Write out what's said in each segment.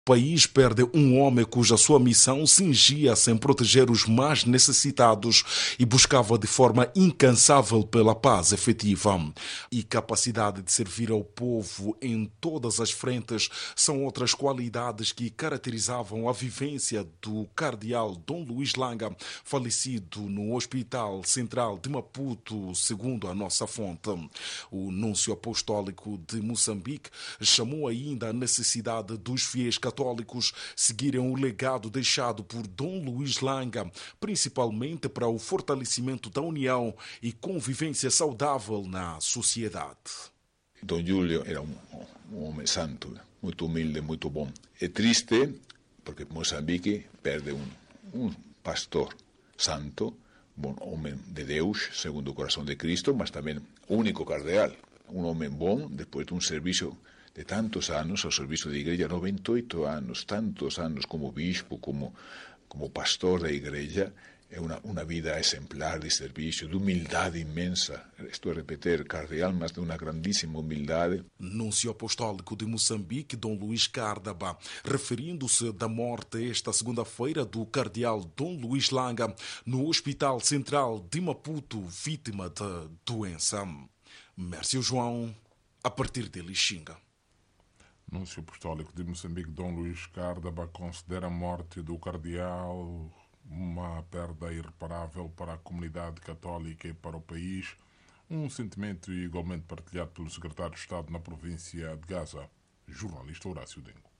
O país perde um homem cuja sua missão cingia-se em proteger os mais necessitados e buscava de forma incansável pela paz efetiva. E capacidade de servir ao povo em todas as frentes são outras qualidades que caracterizavam a vivência do cardeal Dom Luís Langa, falecido no Hospital Central de Maputo, segundo a nossa fonte. O núncio apostólico de Moçambique chamou ainda a necessidade dos fiéis católicos seguirem o legado deixado por Dom Luís Langa, principalmente para o fortalecimento da união e convivência saudável na sociedade. Dom Júlio era um homem santo, muito humilde, muito bom. É triste porque Moçambique perde um pastor santo, bom homem de Deus, segundo o coração de Cristo, mas também único cardeal, um homem bom, depois de um serviço de tantos anos ao serviço da igreja, 98 anos, tantos anos como bispo, como pastor da igreja, é uma vida exemplar de serviço, de humildade imensa. Estou a repetir, cardeal, mas de uma grandíssima humildade. Núncio apostólico de Moçambique, Dom Luís Cárdaba, referindo-se da morte esta segunda-feira do cardeal Dom Luís Langa no Hospital Central de Maputo, vítima da doença. Mércio João, a partir de Lixinga. Núncio apostólico de Moçambique, Dom Luís Cárdaba, considera a morte do cardeal uma perda irreparável para a comunidade católica e para o país, um sentimento igualmente partilhado pelo secretário de Estado na província de Gaza, jornalista Horácio Dengo.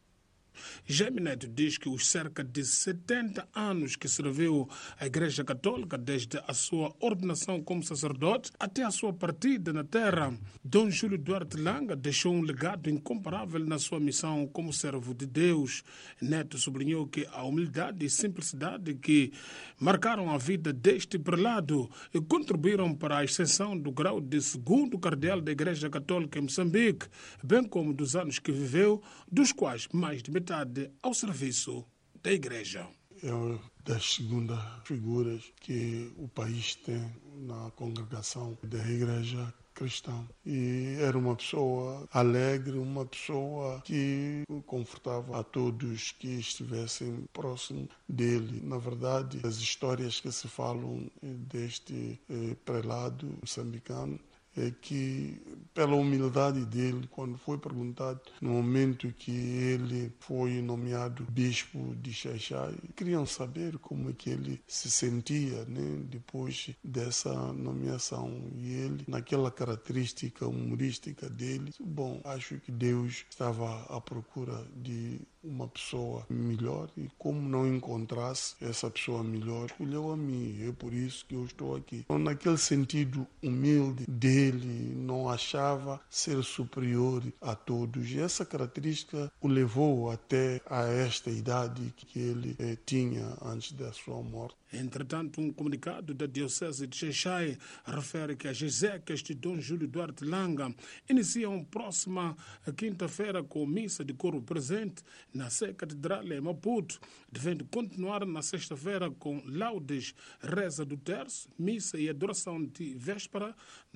Jaime Neto diz que os cerca de 70 anos que serviu a Igreja Católica, desde a sua ordenação como sacerdote até a sua partida na terra, Dom Júlio Duarte Langa deixou um legado incomparável na sua missão como servo de Deus. Neto sublinhou que a humildade e simplicidade que marcaram a vida deste prelado e contribuíram para a extensão do grau de segundo cardeal da Igreja Católica em Moçambique, bem como dos anos que viveu, dos quais mais de metade ao serviço da Igreja. É uma das segundas figuras que o país tem na congregação da Igreja cristã. E era uma pessoa alegre, uma pessoa que confortava a todos que estivessem próximo dele. Na verdade, as histórias que se falam deste prelado moçambicano é que, pela humildade dele, quando foi perguntado, no momento que ele foi nomeado bispo de Xai-Xai, queriam saber como é que ele se sentia, né, depois dessa nomeação. E ele, naquela característica humorística dele, bom, acho que Deus estava à procura de uma pessoa melhor e, como não encontrasse essa pessoa melhor, escolheu a mim. É por isso que eu estou aqui. Então, naquele sentido humilde dele, não achava ser superior a todos. E essa característica o levou até a esta idade que ele tinha antes da sua morte. Entretanto, um comunicado da Diocese de Xai-Xai refere que as exéquias de Dom Júlio Duarte Langa iniciam próxima quinta-feira com missa de coro presente na Sé Catedral em Maputo, devendo continuar na sexta-feira com laudes, reza do terço, missa e adoração de véspera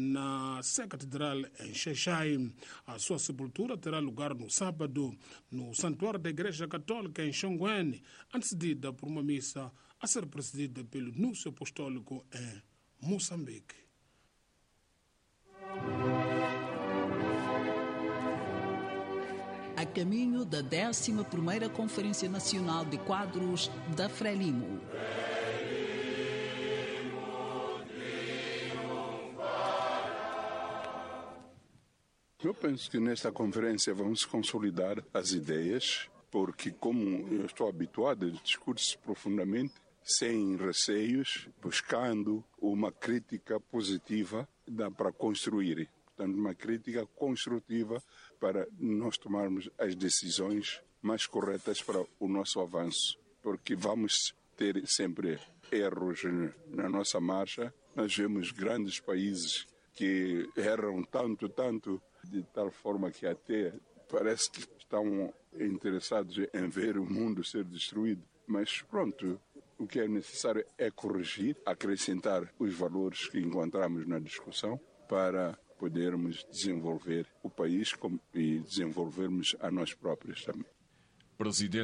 na Sé Catedral em Xai-Xai. A sua sepultura terá lugar no sábado no Santuário da Igreja Católica em Xonguene, antecedida por uma missa a ser presidida pelo Núncio Apostólico em Moçambique. A caminho da 11ª Conferência Nacional de Quadros da Frelimo. Eu penso que nesta conferência vamos consolidar as ideias, porque como eu estou habituado a discursos profundamente, sem receios, buscando uma crítica positiva para construir. Portanto, uma crítica construtiva para nós tomarmos as decisões mais corretas para o nosso avanço. Porque vamos ter sempre erros na nossa marcha. Nós vemos grandes países que erram tanto, de tal forma que até parece que estão interessados em ver o mundo ser destruído. Mas pronto, o que é necessário é corrigir, acrescentar os valores que encontramos na discussão para podermos desenvolver o país e desenvolvermos a nós próprios também. presidente